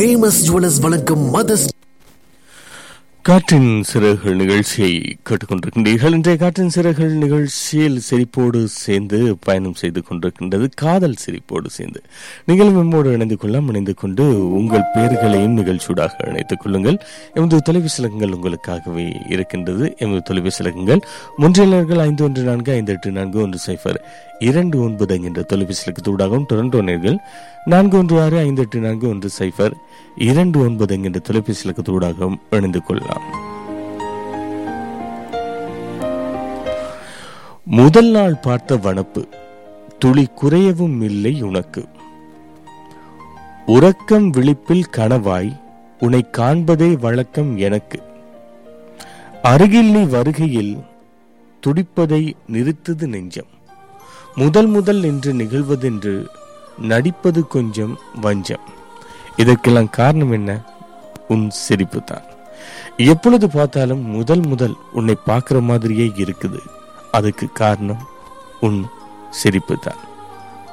Famous jewellers வழங்கும் mothers காற்றின் சிறகுகள் நிகழ்ச்சியை கேட்டுக்கொண்டிருக்கின்றீர்கள். இன்றைய காற்றின் சிறகுகள் நிகழ்ச்சியில் சிரிப்போடு சேர்ந்து பயணம் செய்து கொண்டிருக்கின்றது காதல் சிரிப்போடு சேர்ந்து. நீங்களும் நம்மோடு இணைந்து கொள்ளலாம். இணைந்து கொண்டு உங்கள் பெயர்களையும் நிகழ்ச்சியூடாக இணைத்துக் கொள்ளுங்கள். எமது தொலைபேசி இலக்கங்கள் உங்களுக்காகவே இருக்கின்றது. எமது தொலைபேசி இலக்கங்கள் 3145841029 என்ற தொலைபேசி இலக்கத்தூடாகவும், டொரண்டோ நேர்கள் 4165841029 என்ற தொலைபேசி இலக்கத்தூடாகவும் இணைந்து கொள்ளலாம். முதல் நாள் பார்த்த வனப்பு துளி குறையவும் இல்லை உனக்கு. உறக்கம் விழிப்பில் கனவாய் உன்னை காண்பதே வழக்கம் எனக்கு. அருகில் நீ வருகையில் துடிப்பதை நிறுத்தது நெஞ்சம். முதல் என்று நிகழ்வதென்று நடிப்பது கொஞ்சம் வஞ்சம். இதற்கெல்லாம் காரணம் என்ன? உன் சிரிப்பு தான். எப்பொழுது பார்த்தாலும் முதல் உன்னை பார்க்கிற மாதிரியே இருக்குது. அதுக்கு காரணம் உன் சிரிப்பு தான்.